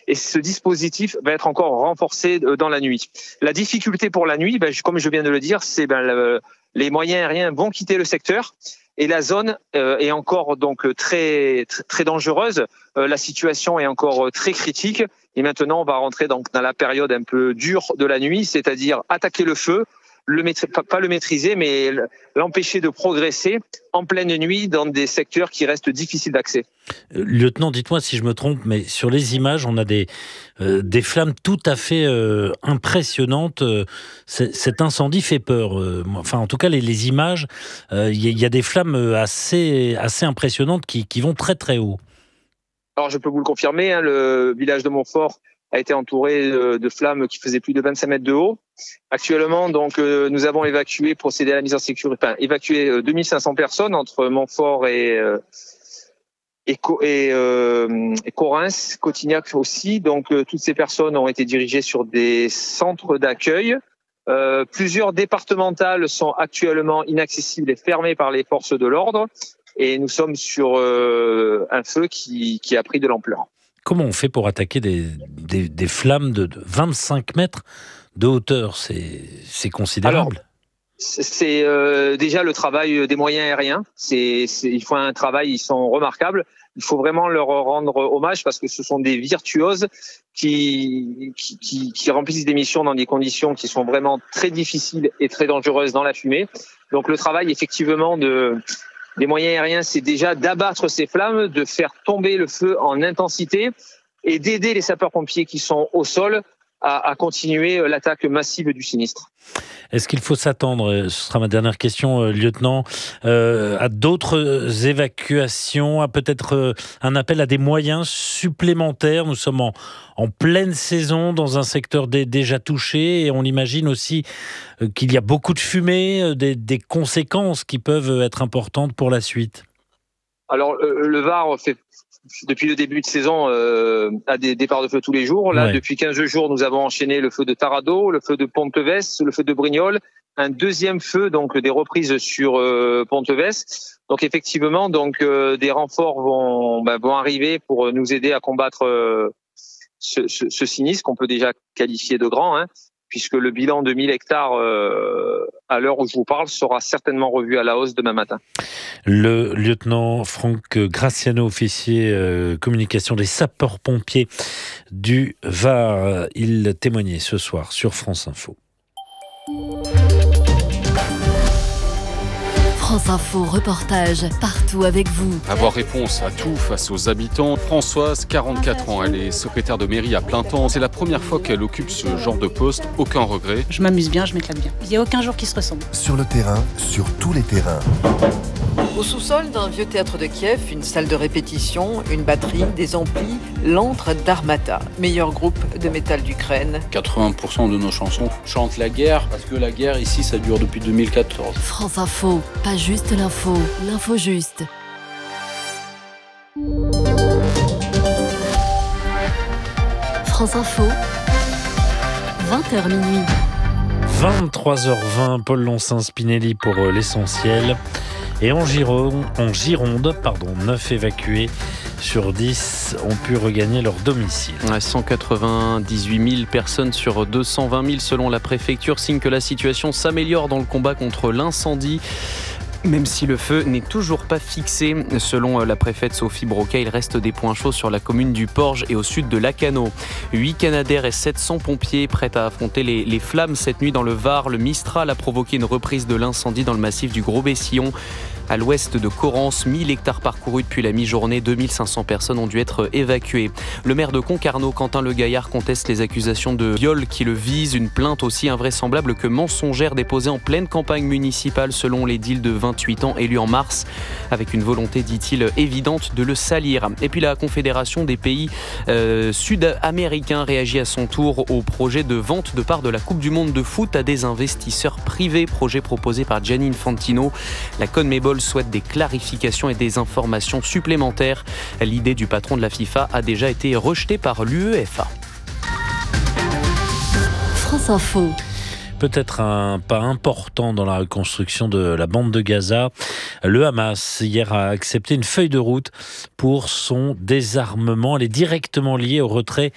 et ce dispositif va être encore renforcé dans la nuit. La difficulté pour la nuit, comme je viens de le dire, c'est les moyens aériens vont quitter le secteur. Et la zone est encore donc très très dangereuse. La situation est encore très critique. Et maintenant, on va rentrer donc dans la période un peu dure de la nuit, c'est-à-dire attaquer le feu, pas le maîtriser, mais l'empêcher de progresser en pleine nuit dans des secteurs qui restent difficiles d'accès. Lieutenant, dites-moi si je me trompe, mais sur les images, on a des flammes tout à fait impressionnantes. Cet incendie fait peur. Enfin, en tout cas, les images, il y a des flammes assez impressionnantes qui vont très très haut. Alors, je peux vous le confirmer, le village de Montfort a été entouré de flammes qui faisaient plus de 25 mètres de haut. Actuellement, donc, nous avons procédé à la mise en sécurité, évacué 2500 personnes entre Montfort et Correns, Cotignac aussi. Donc, toutes ces personnes ont été dirigées sur des centres d'accueil. Plusieurs départementales sont actuellement inaccessibles et fermées par les forces de l'ordre. Et nous sommes sur un feu qui a pris de l'ampleur. Comment on fait pour attaquer des flammes de 25 mètres de hauteur ? C'est considérable. Alors, c'est déjà le travail des moyens aériens. Il faut un travail, ils sont remarquables. Il faut vraiment leur rendre hommage parce que ce sont des virtuoses qui remplissent des missions dans des conditions qui sont vraiment très difficiles et très dangereuses dans la fumée. Donc le travail effectivement des moyens aériens, c'est déjà d'abattre ces flammes, de faire tomber le feu en intensité et d'aider les sapeurs-pompiers qui sont au sol à continuer l'attaque massive du sinistre. Est-ce qu'il faut s'attendre, ce sera ma dernière question, lieutenant, à d'autres évacuations, à peut-être un appel à des moyens supplémentaires ? Nous sommes en pleine saison dans un secteur déjà touché et on imagine aussi qu'il y a beaucoup de fumée, des conséquences qui peuvent être importantes pour la suite. Alors, le Var fait depuis le début de saison à des départs de feu tous les jours. Là, Depuis 15 jours, nous avons enchaîné le feu de Tarado, le feu de Ponteves, le feu de Brignoles, un deuxième feu, donc des reprises sur Ponteves. Donc effectivement, des renforts vont arriver pour nous aider à combattre ce sinistre qu'on peut déjà qualifier de grand, puisque le bilan de 1000 hectares à l'heure où je vous parle sera certainement revu à la hausse demain matin. Le lieutenant Franck Graciano, officier communication des sapeurs-pompiers du Var, il témoignait ce soir sur France Info. France Info, reportage partout avec vous. Avoir réponse à tout face aux habitants. Françoise, 44 ans, elle est secrétaire de mairie à plein temps. C'est la première fois qu'elle occupe ce genre de poste. Aucun regret. Je m'amuse bien, je m'éclate bien. Il n'y a aucun jour qui se ressemble. Sur le terrain, sur tous les terrains. Au sous-sol d'un vieux théâtre de Kiev, une salle de répétition, une batterie, des amplis, l'antre d'Armata, meilleur groupe de métal d'Ukraine. 80% de nos chansons chantent la guerre, parce que la guerre ici, ça dure depuis 2014. France Info, pas juste l'info, l'info juste. France Info, 20h minuit. 23h20, Paul Loncin-Spinelli pour l'essentiel. Et en Gironde, 9 évacués sur 10 ont pu regagner leur domicile. 198 000 personnes sur 220 000 selon la préfecture signent que la situation s'améliore dans le combat contre l'incendie. Même si le feu n'est toujours pas fixé, selon la préfète Sophie Broca, il reste des points chauds sur la commune du Porge et au sud de Lacanau. 8 Canadair et 700 pompiers prêts à affronter les flammes cette nuit dans le Var. Le Mistral a provoqué une reprise de l'incendie dans le massif du Gros-Bessillon. À l'ouest de Correns, 1000 hectares parcourus depuis la mi-journée, 2500 personnes ont dû être évacuées. Le maire de Concarneau, Quentin Le Gaillard, conteste les accusations de viol qui le visent. Une plainte aussi invraisemblable que mensongère déposée en pleine campagne municipale selon l'édile de 28 ans élu en mars, avec une volonté, dit-il, évidente de le salir. Et puis la Confédération des pays sud-américains réagit à son tour au projet de vente de parts de la Coupe du Monde de foot à des investisseurs privés, projet proposé par Gianni Infantino. La CONMEBOL souhaite des clarifications et des informations supplémentaires. L'idée du patron de la FIFA a déjà été rejetée par l'UEFA. France Info. Peut-être un pas important dans la reconstruction de la bande de Gaza. Le Hamas, hier, a accepté une feuille de route pour son désarmement. Elle est directement liée au retrait